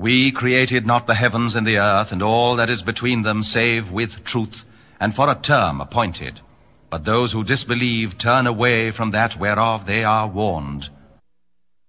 We created not the heavens and the earth, and all that is between them, save with truth, and for a term appointed. But those who disbelieve turn away from that whereof they are warned.